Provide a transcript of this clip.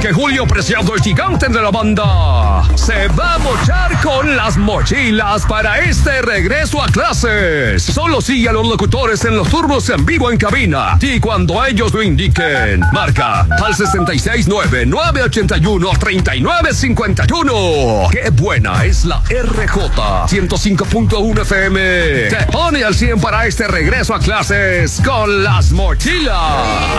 que Julio Preciado, el gigante de la banda, se va a mochar con las mochilas para este regreso a clases. Solo sigue a los locutores en los turnos en vivo en cabina y cuando ellos lo indiquen, marca al 669-981-3951. ¡Qué buena es la RJ 105.1 FM! Te pone al 100 para este regreso a clases con las mochilas.